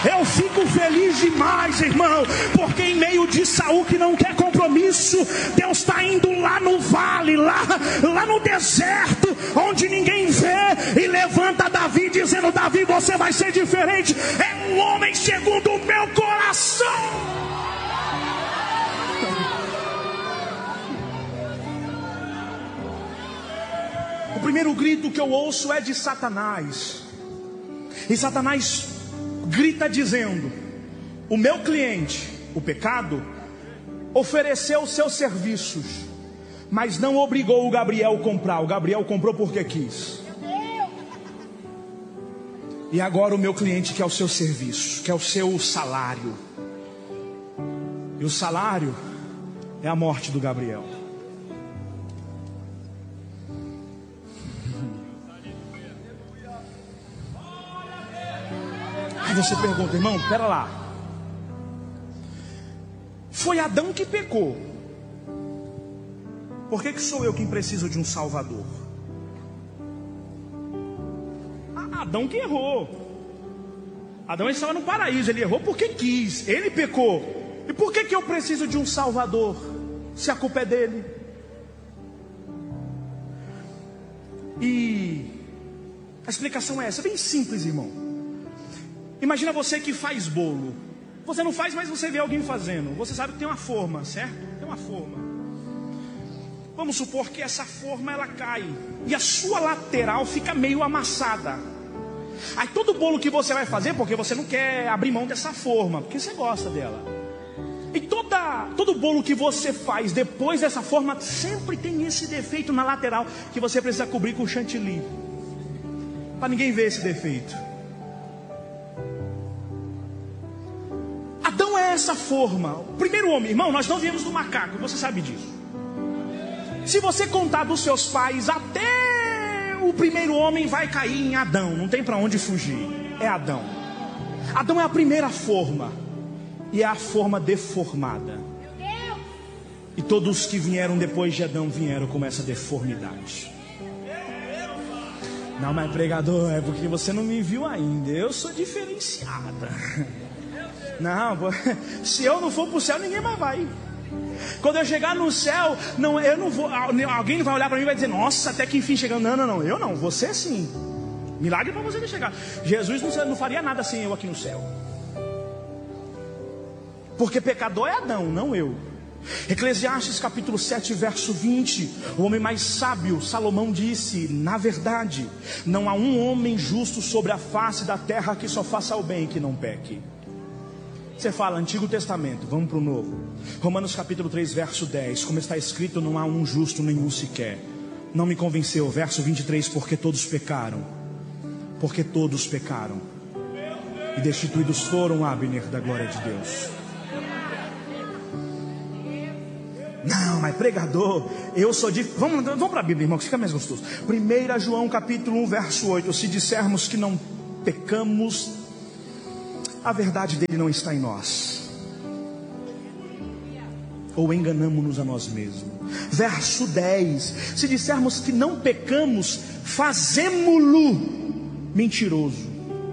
Eu fico feliz demais, irmão, porque em meio de Saul que não quer compromisso, Deus está indo lá no vale, lá no deserto, onde ninguém vê, e levanta Davi dizendo: Davi, você vai ser diferente, é um homem segundo o meu coração. O primeiro grito que eu ouço é de Satanás. E Satanás grita dizendo: o meu cliente, o pecado, ofereceu os seus serviços, mas não obrigou o Gabriel a comprar. O Gabriel comprou porque quis. E agora o meu cliente quer o seu serviço, quer o seu salário. E o salário é a morte do Gabriel. Aí você pergunta: irmão, pera lá, foi Adão que pecou, por que sou eu quem preciso de um salvador? Adão que errou. Adão estava no paraíso, ele errou porque quis, ele pecou. E por que eu preciso de um salvador, se a culpa é dele? E a explicação é essa, bem simples, irmão. Imagina você que faz bolo. Você não faz, mas você vê alguém fazendo. Você sabe que tem uma forma, certo? Tem uma forma. Vamos supor que essa forma ela cai e a sua lateral fica meio amassada. Aí todo bolo que você vai fazer, porque você não quer abrir mão dessa forma, porque você gosta dela. E todo bolo que você faz depois dessa forma sempre tem esse defeito na lateral que você precisa cobrir com chantilly, para ninguém ver esse defeito. Adão é essa forma. O primeiro homem, irmão, nós não viemos do macaco, você sabe disso. Se você contar dos seus pais, até o primeiro homem vai cair em Adão, não tem para onde fugir, é Adão. Adão é a primeira forma, e é a forma deformada. E todos que vieram depois de Adão vieram com essa deformidade. Não, mas pregador, é porque você não me viu ainda, eu sou diferenciada. Não, se eu não for para o céu, ninguém mais vai. Quando eu chegar no céu, eu não vou. Alguém vai olhar para mim e vai dizer: nossa, até que enfim chegando. Não, eu não, você sim. Milagre para você chegar. Jesus não faria nada sem eu aqui no céu. Porque pecador é Adão, não eu. Eclesiastes capítulo 7, verso 20. O homem mais sábio, Salomão, disse: na verdade, não há um homem justo sobre a face da terra que só faça o bem e que não peque. Você fala Antigo Testamento, vamos para o Novo. Romanos capítulo 3, verso 10. Como está escrito, não há um justo nenhum sequer. Não me convenceu, verso 23. Porque todos pecaram. Porque todos pecaram. E destituídos foram, Abner, da glória de Deus. Não, mas pregador, eu sou de... Vamos para a Bíblia, irmão, que fica mais gostoso. 1 João capítulo 1, verso 8. Se dissermos que não pecamos, a verdade dele não está em nós, ou enganamo-nos a nós mesmos. Verso 10. Se dissermos que não pecamos, fazemo-lo mentiroso.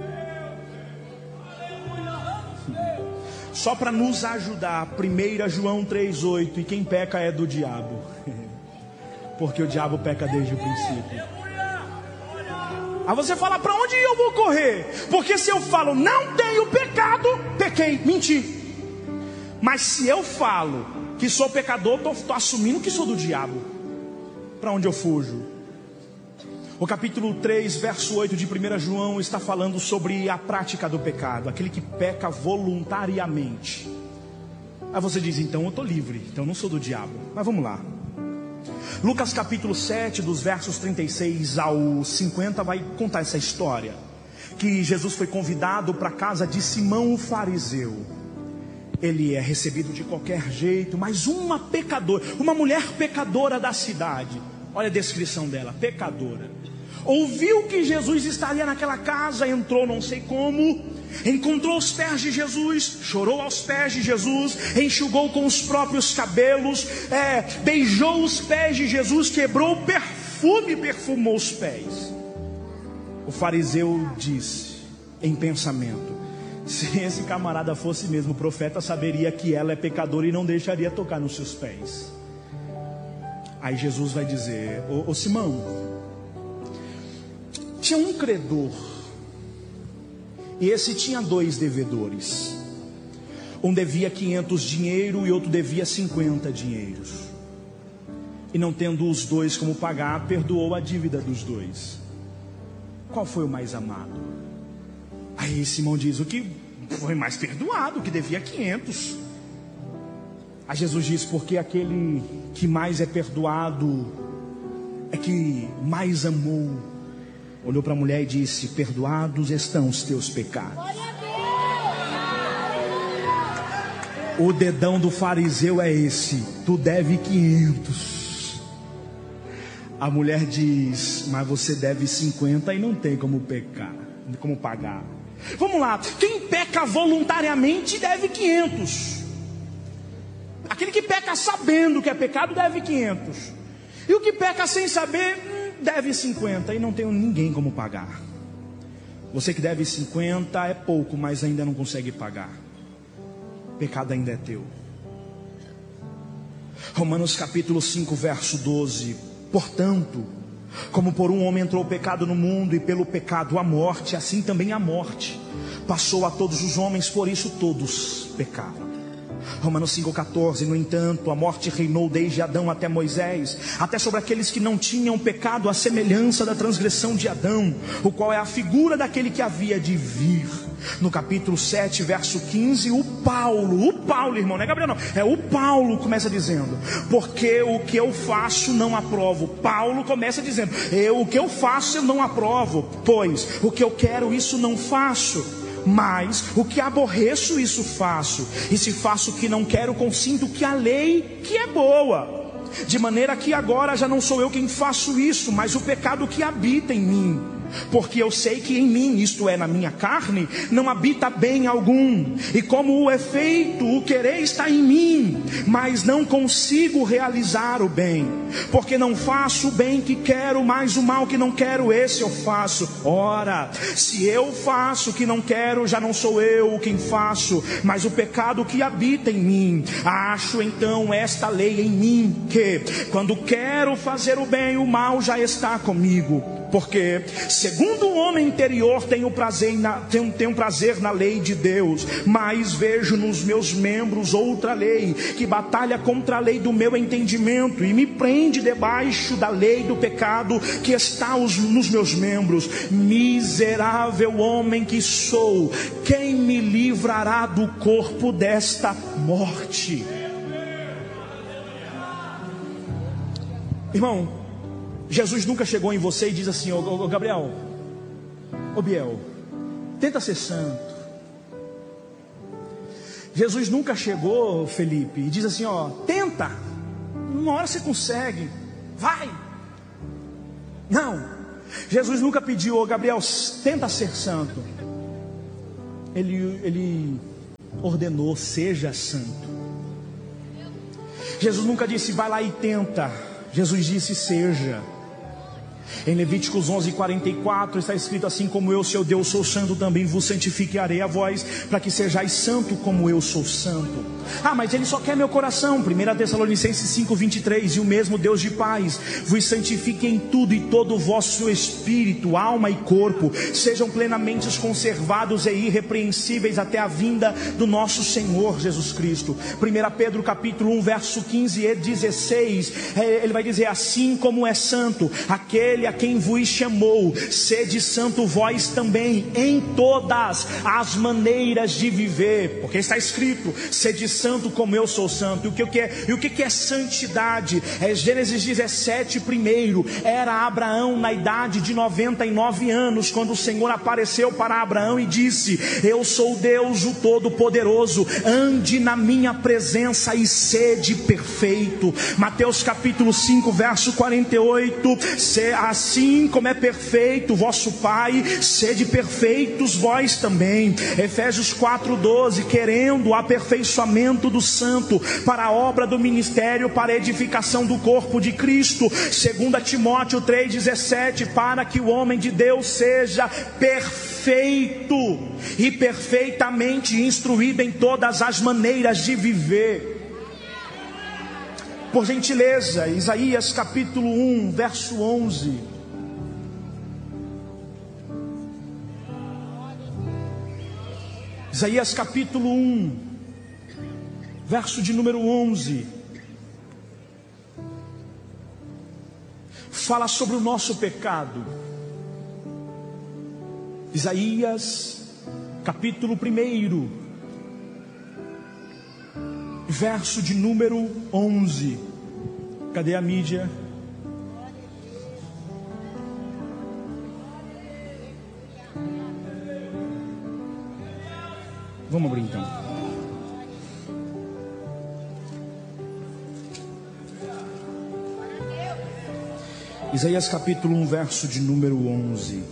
Só para nos ajudar, 1 João 3,8. E quem peca é do diabo, porque o diabo peca desde o princípio. Aí você fala: para onde eu vou correr? Porque se eu falo não tenho pecado, pequei, menti. Mas se eu falo que sou pecador, estou assumindo que sou do diabo. Para onde eu fujo? O capítulo 3, verso 8 de 1 João está falando sobre a prática do pecado, aquele que peca voluntariamente. Aí você diz: então eu estou livre, então eu não sou do diabo. Mas vamos lá. Lucas capítulo 7, dos versos 36 ao 50, vai contar essa história. Que Jesus foi convidado para a casa de Simão o fariseu. Ele é recebido de qualquer jeito, mas uma mulher pecadora da cidade, olha a descrição dela, pecadora, ouviu que Jesus estaria naquela casa, entrou não sei como, encontrou os pés de Jesus, chorou aos pés de Jesus, enxugou com os próprios cabelos, beijou os pés de Jesus, quebrou o perfume e perfumou os pés. O fariseu disse em pensamento: Se esse camarada fosse mesmo profeta, saberia que ela é pecadora e não deixaria tocar nos seus pés. Aí Jesus vai dizer: ô Simão, tinha um credor, e esse tinha 2 devedores. Um devia 500 dinheiro e outro devia 50 dinheiros. E não tendo os 2 como pagar, perdoou a dívida dos 2. Qual foi o mais amado? Aí Simão diz: o que foi mais perdoado, o que devia 500. Aí Jesus diz: porque aquele que mais é perdoado é que mais amou. Olhou para a mulher e disse: perdoados estão os teus pecados. O dedão do fariseu é esse: tu deve 500. A mulher diz: mas você deve 50 e não tem como pagar. Vamos lá, quem peca voluntariamente deve 500. Aquele que peca sabendo que é pecado deve 500. E o que peca sem saber deve 50 e não tem ninguém como pagar. Você que deve 50 é pouco, mas ainda não consegue pagar. O pecado ainda é teu. Romanos capítulo 5, verso 12. Portanto, como por um homem entrou o pecado no mundo, e pelo pecado a morte, assim também a morte passou a todos os homens, por isso todos pecaram. Romanos 5,14. No entanto, a morte reinou desde Adão até Moisés, até sobre aqueles que não tinham pecado, à semelhança da transgressão de Adão, o qual é a figura daquele que havia de vir. No capítulo 7, verso 15, o Paulo, irmão, não é Gabriel não, é o Paulo começa dizendo: porque o que eu faço não aprovo. Paulo começa dizendo: o que eu faço eu não aprovo, pois o que eu quero isso não faço, mas o que aborreço isso faço, e se faço o que não quero, consinto que a lei que é boa, de maneira que agora já não sou eu quem faço isso, mas o pecado que habita em mim. Porque eu sei que em mim, isto é, na minha carne, não habita bem algum. E como o efeito, o querer está em mim, mas não consigo realizar o bem. Porque não faço o bem que quero, mas o mal que não quero, esse eu faço. Ora, se eu faço o que não quero, já não sou eu quem faço, mas o pecado que habita em mim. Acho então esta lei em mim, que quando quero fazer o bem, o mal já está comigo. Porque, segundo o homem interior, tenho prazer na lei de Deus, mas vejo nos meus membros outra lei, que batalha contra a lei do meu entendimento, e me prende debaixo da lei do pecado que está nos meus membros. Miserável homem que sou, quem me livrará do corpo desta morte? Irmão, Jesus nunca chegou em você e diz assim: ô Gabriel, ô Biel, tenta ser santo. Jesus nunca chegou, Felipe, e diz assim: tenta, uma hora você consegue, vai. Não, Jesus nunca pediu: ô Gabriel, tenta ser santo. Ele ordenou: seja santo. Jesus nunca disse: vai lá e tenta. Jesus disse: seja. Em Levíticos 11:44 está escrito assim: como eu, seu Deus, sou santo, também vos santificarei a vós, para que sejais santo como eu sou santo. Mas ele só quer meu coração. 1 Tessalonicenses 5:23. E o mesmo Deus de paz vos santifique em tudo, e todo o vosso espírito, alma e corpo sejam plenamente conservados e irrepreensíveis até a vinda do nosso Senhor Jesus Cristo. 1 Pedro capítulo 1, verso 15 e 16, ele vai dizer: assim como é santo aquele a quem vos chamou, sede santo vós também em todas as maneiras de viver. Porque está escrito: sede santo como eu sou santo. E o que é santidade? Gênesis 17, primeiro, era Abraão na idade de 99 anos, quando o Senhor apareceu para Abraão e disse: eu sou Deus o Todo-Poderoso, ande na minha presença e sede perfeito. Mateus capítulo 5, verso 48, assim como é perfeito vosso Pai, sede perfeitos vós também. Efésios 4:12, querendo o aperfeiçoamento do santo para a obra do ministério, para a edificação do corpo de Cristo. 2 Timóteo 3:17, para que o homem de Deus seja perfeito, perfeito e perfeitamente instruído em todas as maneiras de viver. Por gentileza, Isaías capítulo 1, verso 11. Isaías capítulo 1, verso de número 11. Fala sobre o nosso pecado. Isaías capítulo 1, verso de número 11. Cadê a mídia? Vamos abrir então. Isaías capítulo 1, verso de número 11.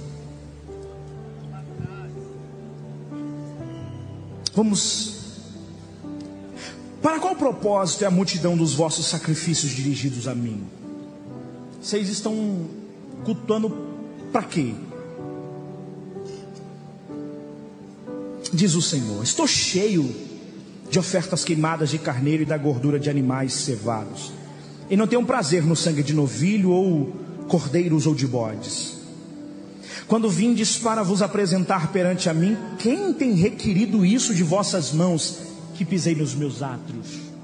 Vamos. Para qual propósito é a multidão dos vossos sacrifícios dirigidos a mim? Vocês estão cultuando para quê? Diz o Senhor: estou cheio de ofertas queimadas de carneiro e da gordura de animais cevados, e não tenho prazer no sangue de novilho ou cordeiros ou de bodes. Quando vindes para vos apresentar perante a mim, quem tem requerido isso de vossas mãos, que pisei nos meus átrios?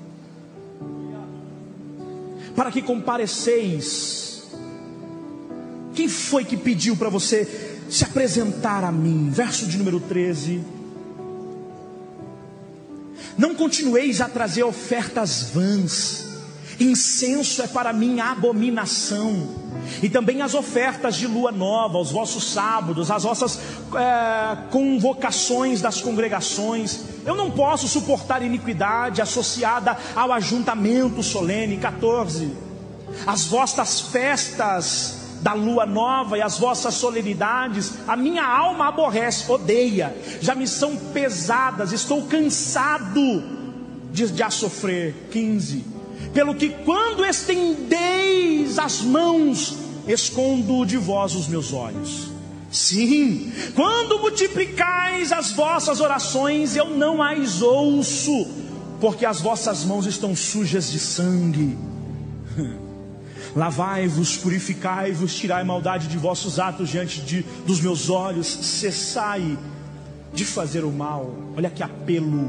Para que compareceis? Quem foi que pediu para você se apresentar a mim? Verso de número 13. Não continueis a trazer ofertas vãs. Incenso é para mim abominação. E também as ofertas de lua nova, os vossos sábados, as vossas convocações das congregações. Eu não posso suportar iniquidade associada ao ajuntamento solene. 14. As vossas festas da lua nova e as vossas solenidades, a minha alma aborrece, odeia, já me são pesadas, estou cansado de a sofrer. 15. Pelo que quando estendeis as mãos, escondo de vós os meus olhos. Sim, quando multiplicais as vossas orações, eu não as ouço, porque as vossas mãos estão sujas de sangue. Lavai-vos, purificai-vos, tirai a maldade de vossos atos diante dos meus olhos, cessai de fazer o mal. Olha que apelo.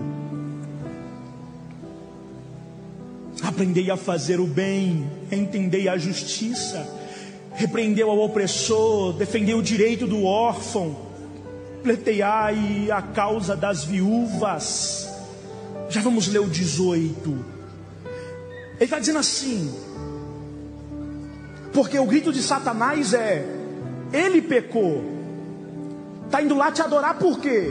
Aprendei a fazer o bem, entendei a justiça, repreendeu ao opressor, defendeu o direito do órfão, pleiteai a causa das viúvas. Já vamos ler o 18. Ele está dizendo assim: porque o grito de Satanás é: ele pecou. Está indo lá te adorar por quê?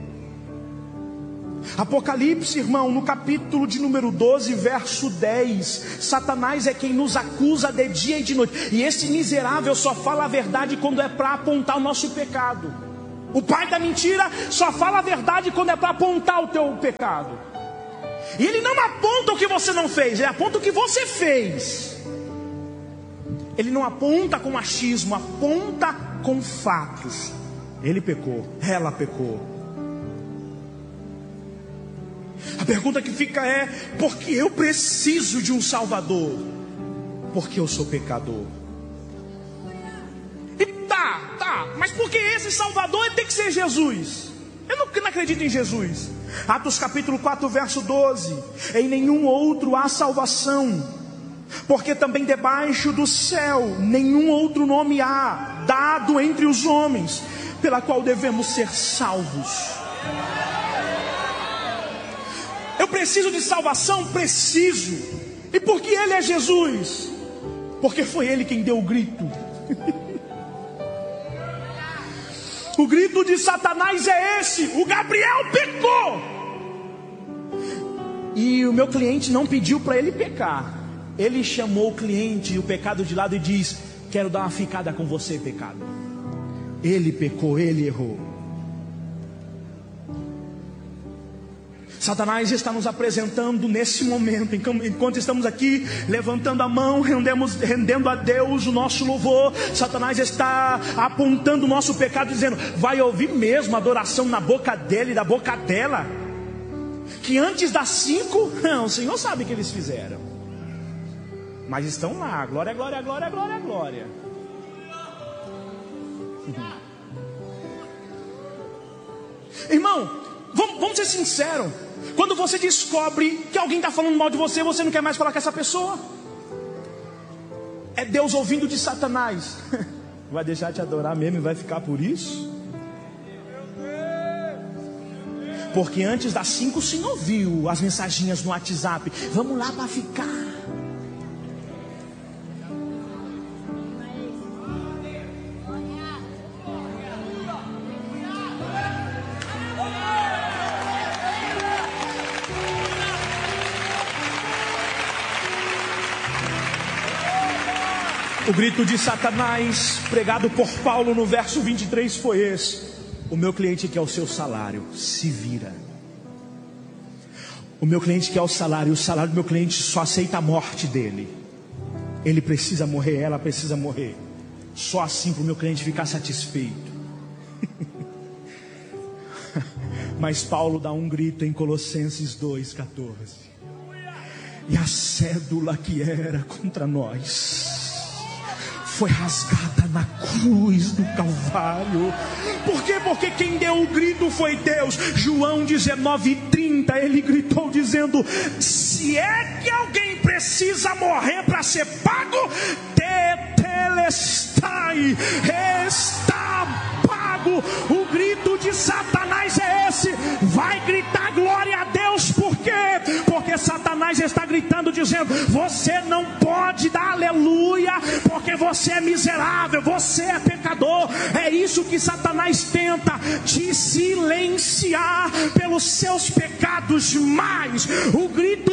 Apocalipse, irmão, no capítulo de número 12, verso 10. Satanás é quem nos acusa de dia e de noite. E esse miserável só fala a verdade quando é para apontar o nosso pecado. O pai da mentira só fala a verdade quando é para apontar o teu pecado. E ele não aponta o que você não fez, ele aponta o que você fez. Ele não aponta com achismo, aponta com fatos. Ele pecou, ela pecou. A pergunta que fica é: por que eu preciso de um Salvador? Porque eu sou pecador. E tá, mas por que esse Salvador tem que ser Jesus? Eu não acredito em Jesus. Atos capítulo 4, verso 12. Em nenhum outro há salvação, porque também debaixo do céu nenhum outro nome há dado entre os homens, pela qual devemos ser salvos. Eu preciso de salvação? Preciso. E por que Ele é Jesus? Porque foi Ele quem deu o grito. O grito de Satanás é esse: o Gabriel pecou. E o meu cliente não pediu para ele pecar. Ele chamou o cliente e o pecado de lado e diz: quero dar uma ficada com você, pecado. Ele pecou, ele errou. Satanás está nos apresentando nesse momento, enquanto estamos aqui levantando a mão, rendendo a Deus o nosso louvor. Satanás está apontando o nosso pecado, dizendo: vai ouvir mesmo a adoração na boca dele e da boca dela, que antes das 5, não, o Senhor sabe o que eles fizeram, mas estão lá, glória, glória, glória, glória, glória. Irmão, vamos ser sinceros. Quando você descobre que alguém está falando mal de você, você não quer mais falar com essa pessoa. É Deus ouvindo de Satanás. Vai deixar de adorar mesmo e vai ficar por isso? Porque antes das 5 sim ouviu as mensaginhas no WhatsApp: vamos lá para ficar. O grito de Satanás, pregado por Paulo no verso 23, foi esse: o meu cliente quer o seu salário, se vira. O meu cliente quer o salário do meu cliente só aceita a morte dele. Ele precisa morrer, ela precisa morrer. Só assim para o meu cliente ficar satisfeito. Mas Paulo dá um grito em Colossenses 2,14: e a cédula que era contra nós foi rasgada na cruz do Calvário. Por quê? Porque quem deu o grito foi Deus. João 19:30, ele gritou dizendo: se é que alguém precisa morrer para ser pago, tetelestai, está pago. O grito de Satanás é esse: vai gritar glória a Deus. Por quê? Porque Satanás está gritando dizendo: você não pode dar aleluia, porque você é miserável, você é pecador. É isso que Satanás tenta, te silenciar pelos seus pecados. Mas o grito